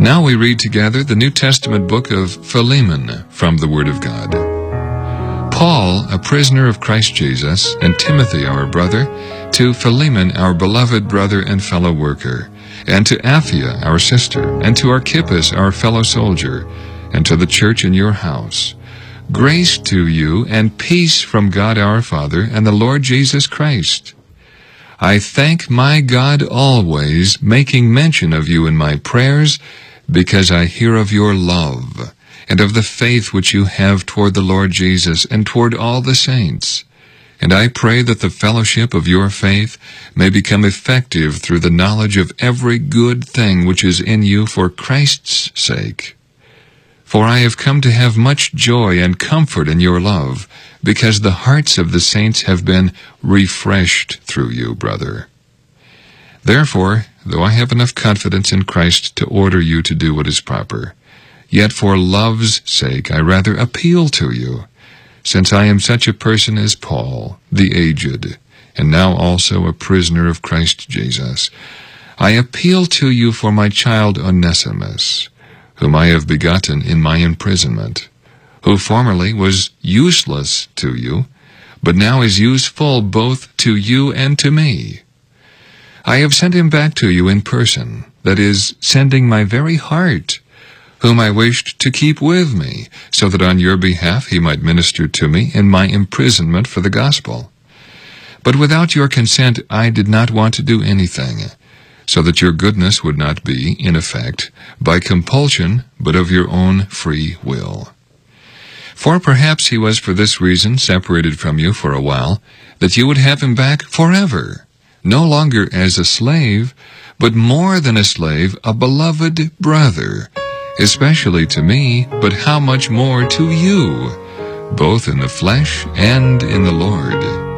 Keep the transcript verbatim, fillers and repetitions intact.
Now we read together the New Testament book of Philemon from the Word of God. Paul, a prisoner of Christ Jesus, and Timothy, our brother, to Philemon, our beloved brother and fellow worker, and to Apphia, our sister, and to Archippus, our fellow soldier, and to the church in your house. Grace to you and peace from God our Father and the Lord Jesus Christ. I thank my God always, making mention of you in my prayers, because I hear of your love, and of the faith which you have toward the Lord Jesus and toward all the saints. And I pray that the fellowship of your faith may become effective through the knowledge of every good thing which is in you for Christ's sake. For I have come to have much joy and comfort in your love, because the hearts of the saints have been refreshed through you, brother. Therefore, though I have enough confidence in Christ to order you to do what is proper, yet for love's sake I rather appeal to you, since I am such a person as Paul, the aged, and now also a prisoner of Christ Jesus. I appeal to you for my child Onesimus, whom I have begotten in my imprisonment, who formerly was useless to you, but now is useful both to you and to me. I have sent him back to you in person, that is, sending my very heart, whom I wished to keep with me, so that on your behalf he might minister to me in my imprisonment for the gospel. But without your consent I did not want to do anything, so that your goodness would not be, in effect, by compulsion, but of your own free will. For perhaps he was for this reason separated from you for a while, that you would have him back forever, no longer as a slave, but more than a slave, a beloved brother, especially to me, but how much more to you, both in the flesh and in the Lord.